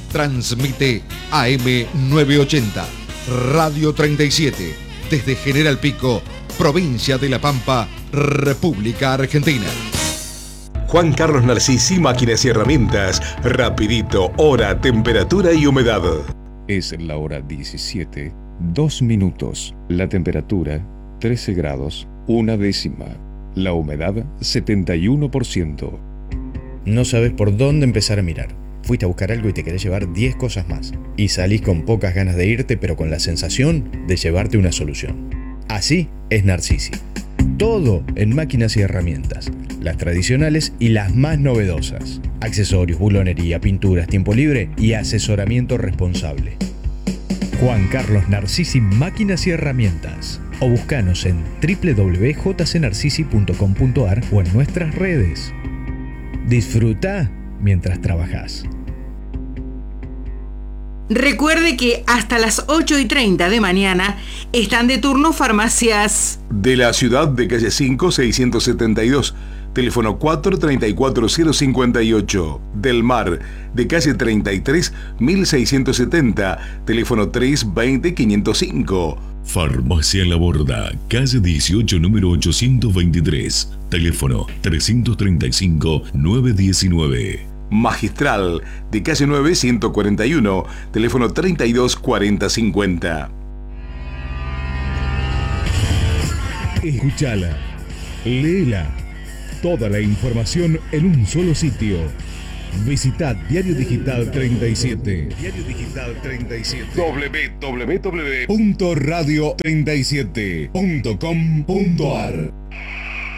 Transmite AM 980, Radio 37, desde General Pico, provincia de La Pampa, República Argentina. Juan Carlos Narcisi, máquinas y herramientas. Rapidito, hora, temperatura y humedad. Es la hora 17, 2 minutos. La temperatura, 13 grados, 1/10. La humedad, 71%. No sabes por dónde empezar a mirar. Fuiste a buscar algo y te querés llevar 10 cosas más. Y salís con pocas ganas de irte, pero con la sensación de llevarte una solución. Así es Narcisi. Todo en máquinas y herramientas. Las tradicionales y las más novedosas. Accesorios, bulonería, pinturas, tiempo libre y asesoramiento responsable. Juan Carlos Narcisi, máquinas y herramientas. O búscanos en www.jcnarcisi.com.ar o en nuestras redes. Disfruta mientras trabajas. Recuerde que hasta las 8:30 de mañana están de turno farmacias de la ciudad de calle 5, 672, teléfono 434-058. Del Mar, de calle 33, 1670, teléfono 320-505. Farmacia La Borda, calle 18, número 823, teléfono 335-919. Magistral, de calle 9, 141, teléfono 324050. Escúchala, léela, toda la información en un solo sitio. Visita Diario Digital 37. Diario Digital 37. www.radio37.com.ar